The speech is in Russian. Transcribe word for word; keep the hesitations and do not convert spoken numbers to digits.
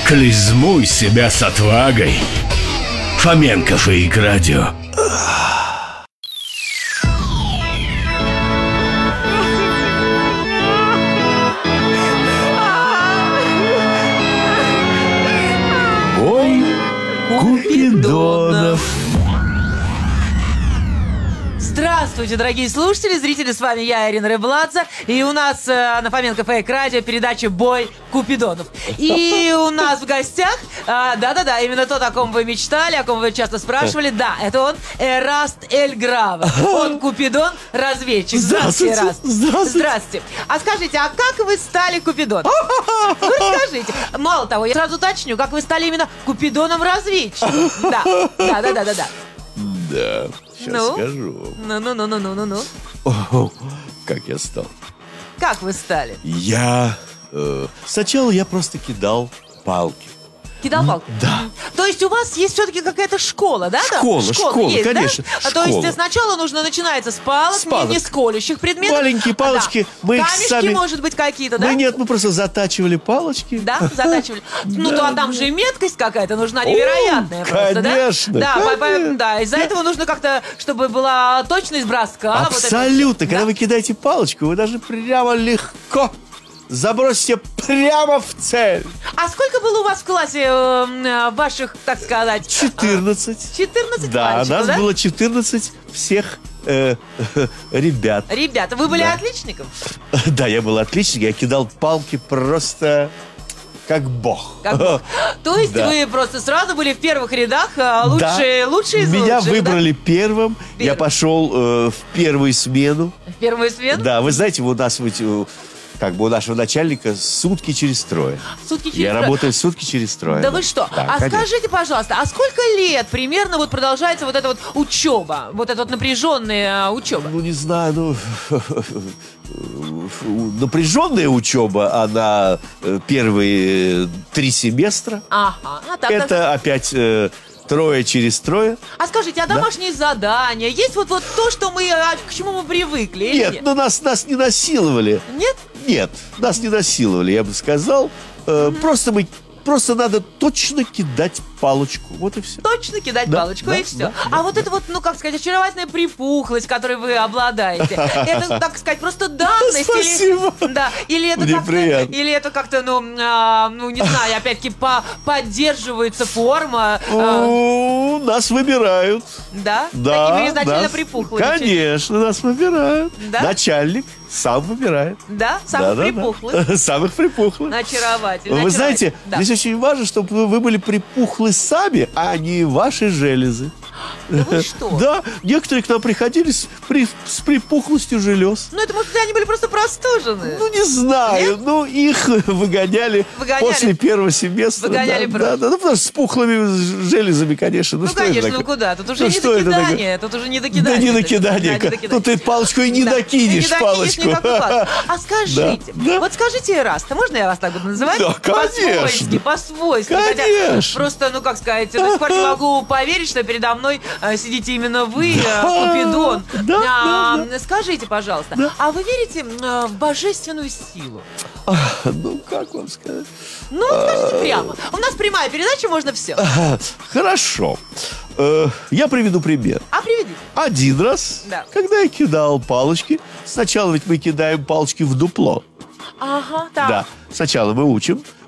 Клизмуй себя с отвагой. Фоменко Фейк Радио. Бой Купидонов. Здравствуйте, дорогие слушатели, зрители, с вами я, Ирина Рыбладзе. И у нас э, на Фоменко Фейк Радио передача «Бой Купидонов». И у нас в гостях, э, да-да-да, именно тот, о ком вы мечтали, о ком вы часто спрашивали. Да, это он, Эраст Эль Граво. Он Купидон, разведчик. Здравствуйте, Эраст. Здравствуйте. Здравствуйте. А скажите, а как вы стали Купидоном? Ну, расскажите. Мало того, я сразу уточню, как вы стали именно Купидоном-разведчиком. Да, да-да-да-да-да. Да, сейчас Ну? скажу. Ну-ну-ну-ну-ну-ну. О, как я стал. Как вы стали? Я... э, сначала я просто кидал палки. Кидал палку? Да. То есть у вас есть все-таки какая-то школа, да? да? Школа, школа, есть, конечно, да? А То школа. есть сначала нужно начинается с палок, С палок. не, не с колющих предметов. Маленькие палочки, Да. мы их Камешки, сами- может быть, какие-то, да? Мы нет, мы просто затачивали палочки. Да, затачивали. Ну, то а там же и меткость какая-то нужна невероятная просто, да? конечно, Да, по- по- конечно. да, из-за этого нужно как-то, чтобы была точность броска. вот это Абсолютно. всё. Когда Да. вы кидаете палочку, вы даже прямо легко забросите прямо в цель. А сколько было у вас в классе э, э, ваших, так сказать... четырнадцать. четырнадцать Да, мальчиков, нас да? было четырнадцать всех э, ребят. Ребята, вы были Да. отличником? Да, я был отличник, я кидал палки просто как бог. Как бы. То есть Да. вы просто сразу были в первых рядах, а лучшие, Да. лучшие из Меня лучших, выбрали первым, я Первым. пошел э, в первую смену. да? В первую смену? Да, вы знаете, у нас ведь, э, как бы у нашего начальника сутки через трое. Сутки через Я трое. работаю сутки через трое. Да вы что? Да, а конечно. скажите, пожалуйста, а сколько лет примерно вот продолжается вот эта вот учеба, вот эта вот напряженная учеба? Ну, не знаю, ну... Напряженная учеба, она э, первые три семестра. Ага, а так, Это так. опять э, трое через трое. А скажите, а домашние задания? Есть вот, вот то, что мы, а, к чему мы привыкли? или Нет, ну нас, нас не насиловали. Нет? Нет, нас не насиловали, я бы сказал. Э, Просто мы... Просто надо точно кидать палочку. Вот и все. Точно кидать Да, палочку да, и все. да, а да, вот это вот, ну, как сказать, очаровательная припухлость, которой вы обладаете, это, так сказать, просто данность? Спасибо. Или, да, или это Мне как-то, приятно. или это как-то, ну, а, ну, не знаю, опять-таки по, поддерживается форма, а, О, нас выбирают. да? Да, Такими изначально нас- припухлыми. Конечно, нас выбирают. Да? Начальник сам выбирает. Да? Самых Да-да-да. припухлых. Самых припухлых. Очаровательно. Вы знаете, очаровательно. Да. здесь очень важно, чтобы вы, вы были припухлы сами, а не ваши железы. Да вы что? Да, некоторые к нам приходили с, при- с припухлостью желез. Ну, это, может быть, они были просто простужены. Ну, не знаю, Нет? ну, их выгоняли, Выгоняли? после первого семестра. Выгоняли да, прочь. да, да, ну, потому что с пухлыми ж- железами, конечно. Ну, Ну, что это конечно, ну такое? куда? Тут уже Ну, не что это такое? докидание, тут уже не докидание. Да не это. накидание. Да, не докидание. Ну, ты палочку и не Да, докинешь, и не докинешь палочку. никакую палочку. А скажите, Да, да. вот скажите, раз, можно я вас так буду называть? Да, конечно. По-свойски, по-свойски. Конечно. Хотя просто, ну, как сказать, до сих пор не могу поверить, что передо мной э, сидите именно вы, э, Купидон. Да, А, да, Скажите, пожалуйста, а вы верите э, в божественную силу? Ну, как вам сказать? Ну, скажите прямо. У нас прямая передача, можно все. А, Хорошо. Э, Я приведу пример. А приведите. Один раз, Да. когда я кидал палочки, сначала ведь мы кидаем палочки в дупло. Ага, так. Да. Сначала мы учим,